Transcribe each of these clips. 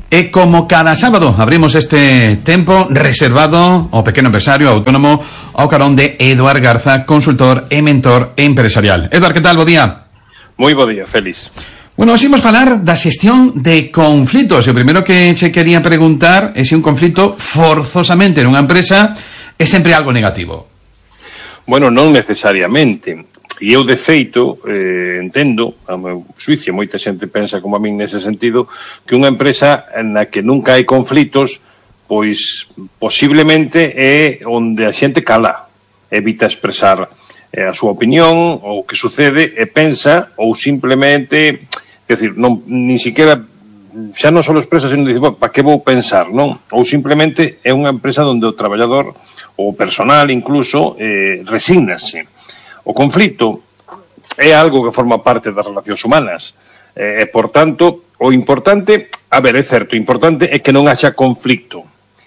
E como cada sábado abrimos este tempo reservado ao pequeno empresario autónomo ao carón de Eduard Garza, consultor e mentor empresarial. Eduard, que tal? Bo día. Moi bo día, Félix. Bueno, hoxe imos falar da xestión de conflitos. E o primeiro que che quería preguntar é se un conflito forzosamente nunha empresa é sempre algo negativo. Bueno, non necesariamente. E eu, de feito, entendo, a meu xuicio, moita xente pensa como a min nese sentido, que unha empresa na que nunca hai conflitos, pois posiblemente é onde a xente cala, evita expresar a súa opinión, ou o que sucede, e pensa, ou simplemente, quer dizer, non, nin siquiera, xa non só expresa, sino dice, para que vou pensar, non? Ou simplemente é unha empresa onde o traballador, ou o personal incluso, resígnase. O conflito é algo que forma parte das relacións humanas e, por tanto, o importante, a ver, é certo, o importante é que non haxa conflicto,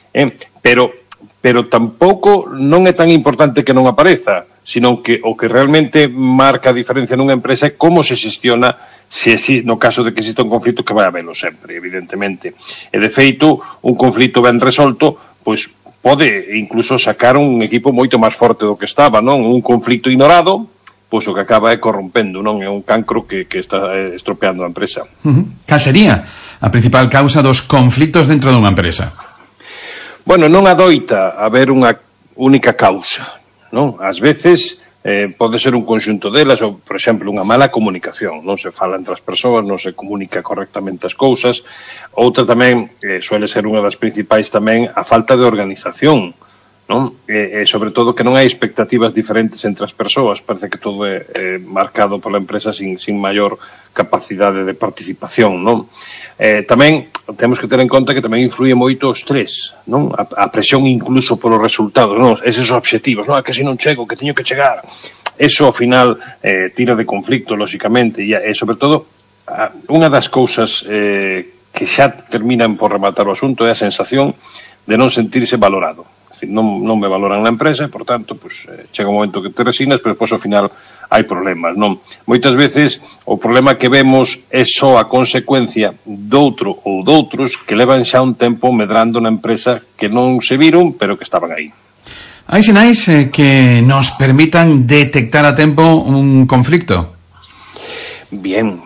pero tampouco non é tan importante que non apareza, sino que o que realmente marca a diferencia nunha empresa é como se xestiona se no caso de que exista un conflito, que vai habelo sempre, evidentemente. E, de feito, un conflito ben resolto, pois, pode incluso sacar un equipo moito máis forte do que estaba, non? Un conflito ignorado, pois o que acaba é corrompendo, non? É un cancro que está estropeando a empresa. Cal sería a principal causa dos conflitos dentro dunha empresa? Bueno, non adoita haber unha única causa, non? Ás veces pode ser un conxunto delas, ou, por exemplo, unha mala comunicación, non se fala entre as persoas, non se comunica correctamente as cousas. Outra tamén, suele ser unha das principais tamén, a falta de organización, non? E sobre todo que non hai expectativas diferentes entre as persoas, parece que todo é marcado pola empresa sin maior capacidade de participación, non? Tamén temos que ter en conta que tamén influye moito o estrés, non? A presión incluso polos resultados, non? Eses obxectivos, non? Que se non chego, que teño que chegar. Eso, ao final, tira de conflicto, lóxicamente, e sobre todo, unha das cousas que xa terminan por rematar o asunto é a sensación de non sentirse valorado. Non me valoran na empresa, por tanto, pues, chega un momento que te resignas, pero depois ao final hai problemas, non? Moitas veces o problema que vemos é só a consecuencia doutro ou doutros que levan xa un tempo medrando na empresa que non se viron, pero que estaban aí. Hai sinais que nos permitan detectar a tempo un conflicto? Bien,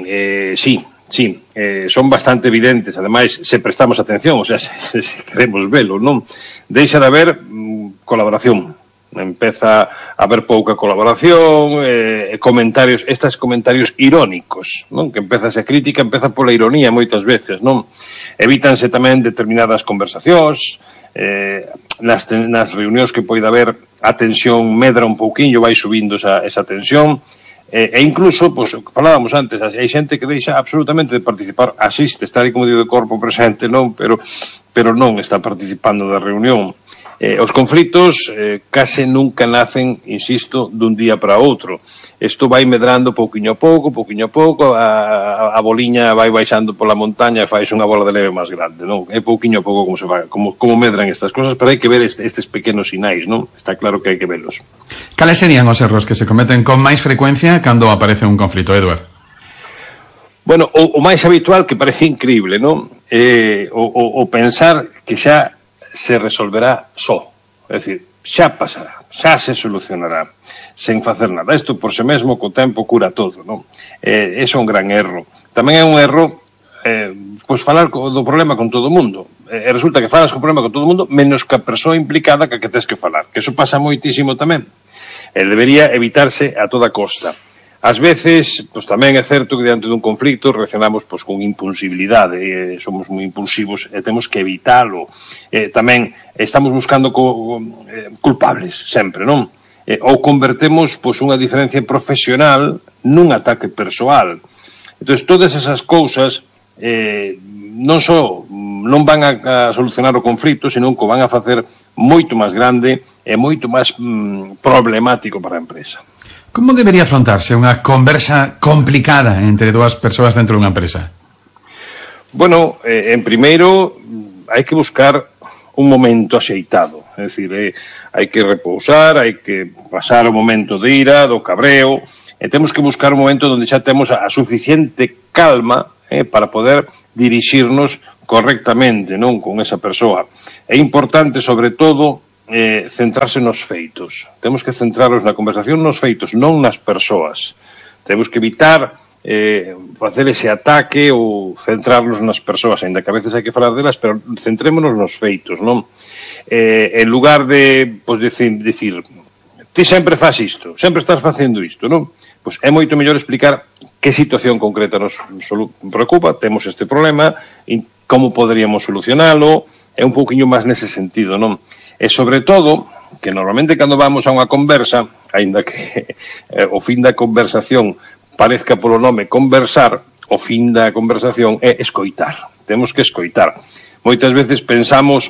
sí. Sí, son bastante evidentes, ademais, se prestamos atención, o sea, se queremos velo, non? Deixa de haber colaboración, empeza a haber pouca colaboración, comentarios, estes comentarios irónicos, non? Que empeza esa crítica, empeza pola ironía moitas veces, non? Evítanse tamén determinadas conversacións, nas reunións que poida haber, a tensión medra un pouquiño, vai subindo esa tensión. E incluso, pois, falábamos antes, hai xente que deixa absolutamente de participar, asiste, está aí como digo de corpo presente, non, pero non está participando da reunión. Os conflitos case nunca nacen, insisto, dun día para outro. Isto vai medrando pouquiño a pouco, a boliña vai baixando pola montaña e fais unha bola de neve máis grande, non? É pouquiño a pouco como se vai, como medran estas cosas, pero hai que ver estes pequenos sinais, non? Está claro que hai que velos. Cales serían os erros que se cometen con máis frecuencia cando aparece un conflito, Eduard? Bueno, o máis habitual, que parece increíble, non? O pensar que xa se resolverá só. É dicir, xa pasará, xa se solucionará, sen facer nada. Isto por si mesmo, co tempo cura todo, non? Eso é un gran erro. Tamén é un erro pois falar do problema con todo o mundo. E resulta que falas co problema con todo o mundo menos que a persoa implicada que tes que falar. Que eso pasa moitísimo tamén. Debería evitarse a toda costa. Ás veces, pois tamén é certo que diante dun conflicto reaccionamos pois con impulsibilidade, somos moi impulsivos e temos que evitalo. Tamén estamos buscando culpables sempre, non? Ou convertemos pois unha diferencia profesional nun ataque persoal. Entón, todas esas cousas non só non van a solucionar o conflito, senón que o van a facer moito máis grande e moito máis problemático para a empresa. Como debería afrontarse unha conversa complicada entre dúas persoas dentro dunha empresa? Bueno, en primeiro, hai que buscar un momento axeitado. É dicir, hai que repousar, hai que pasar o momento de ira, do cabreo, e temos que buscar un momento onde xa temos a suficiente calma para poder dirixirnos correctamente, non, con esa persoa. É importante, sobre todo, centrarse nos feitos. Temos que centrarnos na conversación nos feitos, non nas persoas. Temos que evitar facer ese ataque ou centrarnos nas persoas, ainda que a veces hai que falar delas, pero centrémonos nos feitos, non? En lugar de, pois, dicir, ti sempre faz isto, sempre estás facendo isto, non? Pois é moito mellor explicar que situación concreta nos preocupa, temos este problema, e como poderíamos solucionalo, é un pouquiño máis nese sentido, non? E sobre todo, que normalmente cando vamos a unha conversa, aínda que o fin da conversación parezca polo nome conversar, o fin da conversación é escoitar. Temos que escoitar. Moitas veces pensamos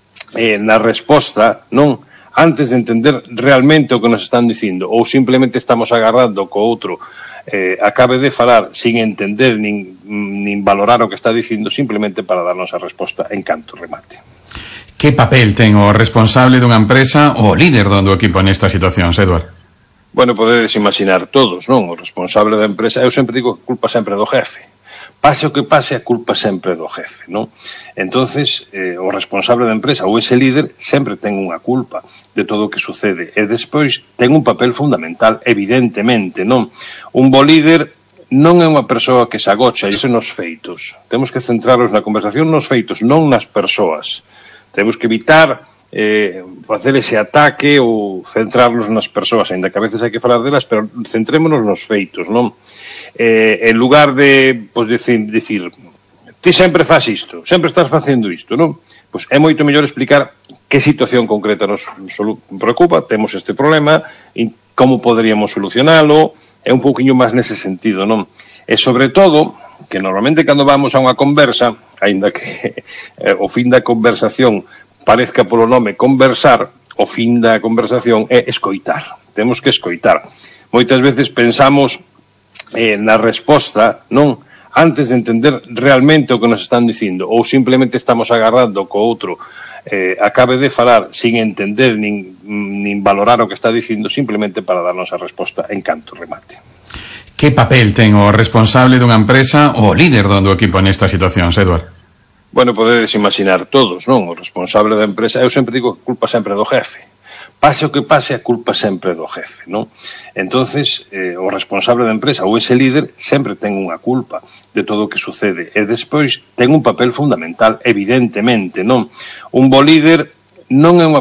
na resposta, non? Antes de entender realmente o que nos están dicindo, ou simplemente estamos agarrando co outro acabe de falar sin entender nin valorar o que está dicindo, simplemente para darnos a resposta en canto remate. Que papel ten o responsable dunha empresa ou o líder do equipo nestas situacións, Eduard? Bueno, podedes imaginar todos, non? O responsable da empresa, eu sempre digo que a culpa sempre é do jefe. Pase o que pase, a culpa sempre é do jefe, non? Entonces, o responsable da empresa ou ese líder sempre ten unha culpa de todo o que sucede. E despois ten un papel fundamental, evidentemente, non? Un bo líder non é unha persoa que se agocha, iso nos feitos. Temos que centrarnos na conversación nos feitos, non nas persoas. Temos que evitar facer ese ataque ou centrarnos nas persoas, ainda que a veces hai que falar delas, pero centrémonos nos feitos, non? En lugar de, pois, dicir, ti sempre faz isto, sempre estás facendo isto, non? Pois é moito mellor explicar que situación concreta nos preocupa, temos este problema, e como poderíamos solucionalo, é un pouquiño máis nese sentido, non? E sobre todo, que normalmente cando vamos a unha conversa, aínda que o fin da conversación parezca polo nome conversar, o fin da conversación é escoitar. Temos que escoitar. Moitas veces pensamos na resposta, non? Antes de entender realmente o que nos están dicindo, ou simplemente estamos agarrando co outro acabe de falar sin entender nin valorar o que está dicindo, simplemente para darnos a resposta en canto remate. Que papel ten o responsable dunha empresa ou o líder do equipo nestas situacións, Eduard? Bueno, podedes imaginar todos, non? O responsable da empresa, eu sempre digo que a culpa sempre é do jefe. Pase o que pase, a culpa sempre é do jefe, non? Entonces, o responsable da empresa ou ese líder sempre ten unha culpa de todo o que sucede. E despois ten un papel fundamental, evidentemente, non? Un bo líder non é unha